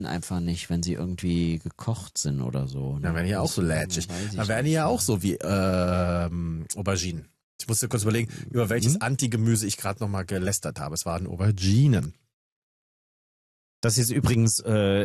einfach nicht, wenn sie irgendwie gekocht sind oder so. Ne? Dann werden die ja auch so lätschig. Dann werden die ja auch so wie Auberginen. Ich musste kurz überlegen, über welches Anti-Gemüse ich gerade nochmal gelästert habe. Es waren Auberginen. Das ist übrigens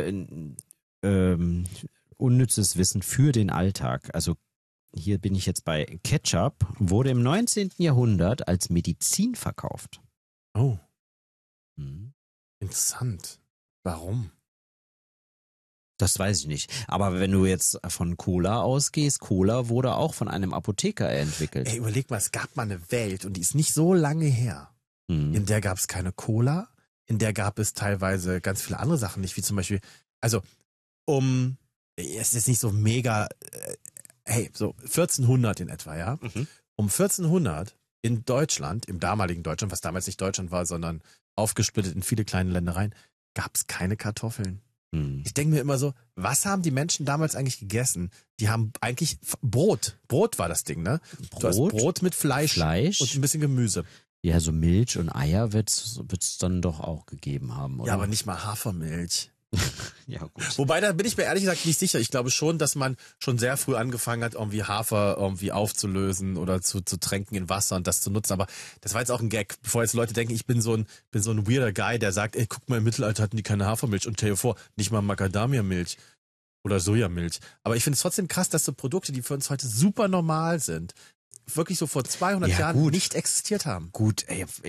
unnützes Wissen für den Alltag. Also hier bin ich jetzt bei Ketchup, wurde im 19. Jahrhundert als Medizin verkauft. Oh. Interessant. Warum? Das weiß ich nicht. Aber wenn du jetzt von Cola ausgehst, Cola wurde auch von einem Apotheker entwickelt. Ey, überleg mal, es gab mal eine Welt und die ist nicht so lange her. In der gab es keine Cola, in der gab es teilweise ganz viele andere Sachen nicht, wie zum Beispiel, also es ist nicht so mega, so 1400 in etwa, ja? Um 1400 in Deutschland, im damaligen Deutschland, was damals nicht Deutschland war, sondern aufgesplittet in viele kleine Ländereien, gab es keine Kartoffeln. Ich denke mir immer so, was haben die Menschen damals eigentlich gegessen? Die haben eigentlich Brot. Brot war das Ding, ne? Du hast Brot mit Fleisch und ein bisschen Gemüse. Ja, so Milch und Eier wird's dann doch auch gegeben haben, oder? Ja, aber nicht mal Hafermilch. Ja, gut. Wobei, da bin ich mir ehrlich gesagt nicht sicher. Ich glaube schon, dass man schon sehr früh angefangen hat, irgendwie Hafer irgendwie aufzulösen oder zu tränken in Wasser und das zu nutzen. Aber das war jetzt auch ein Gag, bevor jetzt Leute denken, ich bin so ein weirder Guy, der sagt, ey, guck mal, im Mittelalter hatten die keine Hafermilch und stell dir vor, nicht mal Macadamia-Milch oder Sojamilch. Aber ich finde es trotzdem krass, dass so Produkte, die für uns heute super normal sind, wirklich so vor 200 Jahren nicht existiert haben. Gut,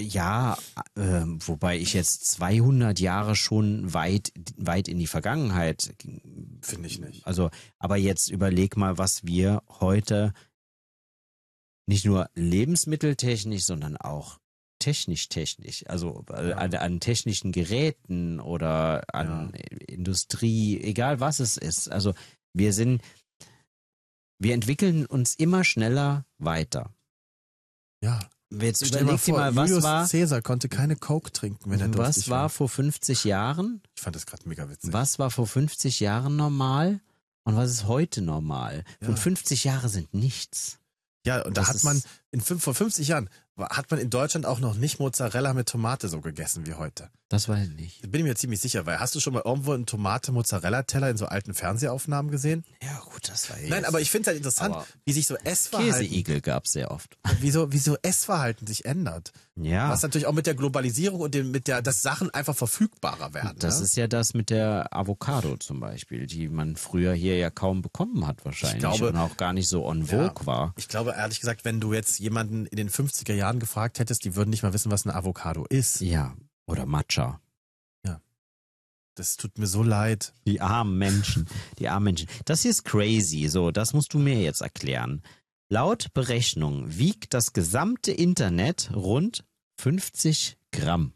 wobei ich jetzt 200 Jahre schon weit in die Vergangenheit. Finde ich nicht. Also, aber jetzt überleg mal, was wir heute nicht nur lebensmitteltechnisch, sondern auch technisch, also an technischen Geräten oder an Industrie, egal was es ist. Also wir entwickeln uns immer schneller weiter. Ja. Jetzt überleg dir mal, was Julius war... Caesar konnte keine Coke trinken, wenn er durstig war. Was war vor 50 Jahren? Ich fand das gerade mega witzig. Was war vor 50 Jahren normal und was ist heute normal? Ja. Und 50 Jahre sind nichts. Ja, und da hat man vor 50 Jahren hat man in Deutschland auch noch nicht Mozzarella mit Tomate so gegessen wie heute. Das weiß ich nicht. Da bin ich mir ziemlich sicher, weil hast du schon mal irgendwo einen Tomate-Mozzarella-Teller in so alten Fernsehaufnahmen gesehen? Ja gut, das war jetzt... Nein, aber ich finde es halt interessant, wie sich so Essverhalten... Käseigel gab's sehr oft. Wieso Essverhalten sich ändert. Ja. Was natürlich auch mit der Globalisierung und dass Sachen einfach verfügbarer werden. Das ist ja das mit der Avocado zum Beispiel, die man früher hier ja kaum bekommen hat wahrscheinlich. Ich glaube, und auch gar nicht so en vogue war. Ich glaube ehrlich gesagt, wenn du jetzt jemanden in den 50er Jahren gefragt hättest, die würden nicht mal wissen, was eine Avocado ist. Ja, oder Matcha. Ja. Das tut mir so leid. Die armen Menschen. Das hier ist crazy. So, das musst du mir jetzt erklären. Laut Berechnung wiegt das gesamte Internet rund 50 Gramm.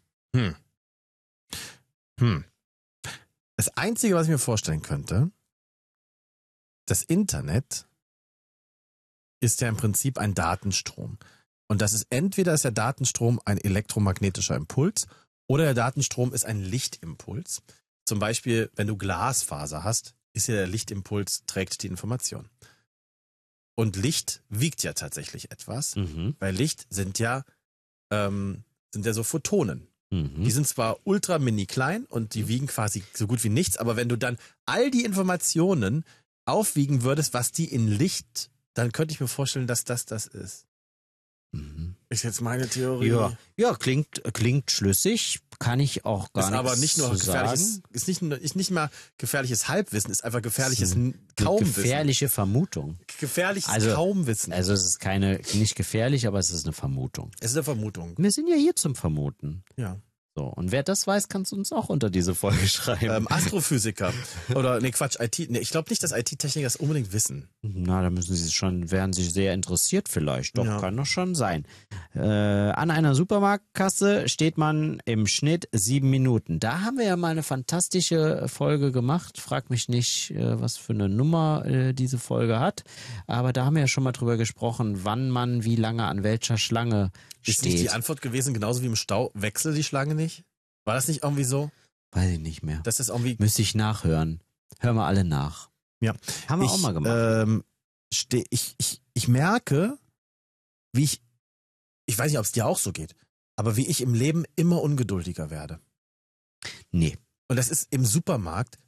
Das Einzige, was ich mir vorstellen könnte, das Internet ist ja im Prinzip ein Datenstrom. Und das ist entweder ist der Datenstrom ein elektromagnetischer Impuls oder der Datenstrom ist ein Lichtimpuls. Zum Beispiel, wenn du Glasfaser hast, ist ja der Lichtimpuls, trägt die Information. Und Licht wiegt ja tatsächlich etwas, weil Licht sind ja so Photonen. Die sind zwar ultra mini klein und die wiegen quasi so gut wie nichts, aber wenn du dann all die Informationen aufwiegen würdest, was die in Licht, dann könnte ich mir vorstellen, dass das ist. Ist jetzt meine Theorie. Ja, klingt schlüssig, kann ich auch gar nicht sagen. Ist aber nicht nur gefährliches, ist nicht mal gefährliches Halbwissen, ist einfach gefährliches Kaumwissen. Gefährliche Vermutung. Gefährliches Kaumwissen. Also es ist nicht gefährlich, aber es ist eine Vermutung. Es ist eine Vermutung. Wir sind ja hier zum Vermuten. Ja. So, und wer das weiß, kannst du uns auch unter diese Folge schreiben. Astrophysiker. Oder, IT. Ich glaube nicht, dass IT-Techniker das unbedingt wissen. Na, da wären sie sehr interessiert vielleicht. Doch, kann doch schon sein. An einer Supermarktkasse steht man im Schnitt 7 Minuten. Da haben wir ja mal eine fantastische Folge gemacht. Frag mich nicht, was für eine Nummer diese Folge hat. Aber da haben wir ja schon mal drüber gesprochen, wann man wie lange an welcher Schlange steht. Ist nicht die Antwort gewesen, genauso wie im Stau, wechsel die Schlange nicht? War das nicht irgendwie so? Weiß ich nicht mehr. Das ist irgendwie... Müsste ich nachhören. Hören wir alle nach. Ja. Haben wir auch mal gemacht. Ich merke, wie ich weiß nicht, ob es dir auch so geht, aber wie ich im Leben immer ungeduldiger werde. Nee. Und das ist im Supermarkt,